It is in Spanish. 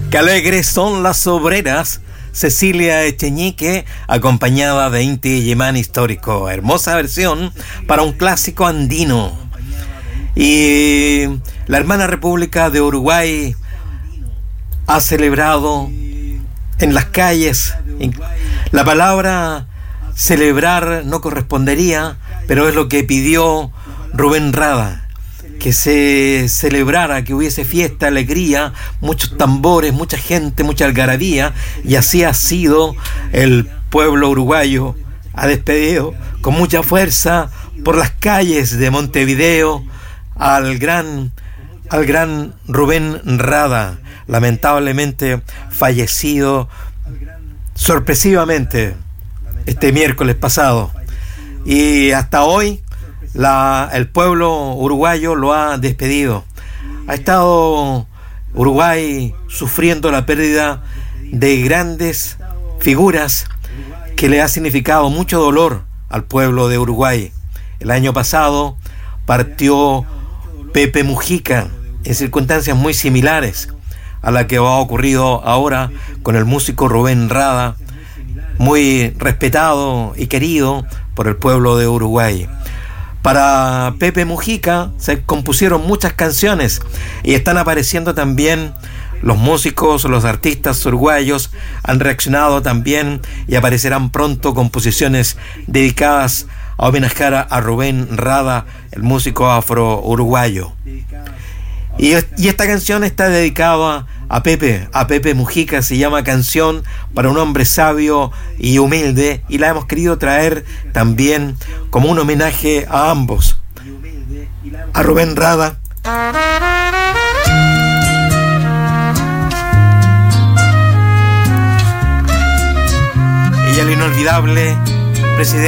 Qué alegres son las obreras. Cecilia Echeñique, acompañada de Inti Illimani Histórico. Hermosa versión para un clásico andino. Y la hermana República de Uruguay ha celebrado en las calles. La palabra celebrar no correspondería, pero es lo que pidió Rubén Rada, que se celebrara, que hubiese fiesta, alegría, muchos tambores, mucha gente, mucha algarabía, y así ha sido. El pueblo uruguayo ha despedido con mucha fuerza por las calles de Montevideo al gran Rubén Rada, lamentablemente fallecido sorpresivamente este miércoles pasado, y hasta hoy el pueblo uruguayo lo ha despedido. Ha estado Uruguay sufriendo la pérdida de grandes figuras que le ha significado mucho dolor al pueblo de Uruguay. El año pasado partió Pepe Mujica en circunstancias muy similares a la que ha ocurrido ahora con el músico Rubén Rada, muy respetado y querido por el pueblo de Uruguay. Para Pepe Mujica se compusieron muchas canciones y están apareciendo también los músicos, los artistas uruguayos han reaccionado también, y aparecerán pronto composiciones dedicadas a homenajear a Rubén Rada, el músico afro-uruguayo. Y esta canción está dedicada a Pepe Mujica, se llama Canción para un hombre sabio y humilde, y la hemos querido traer también como un homenaje a ambos, a Rubén Rada y al inolvidable presidente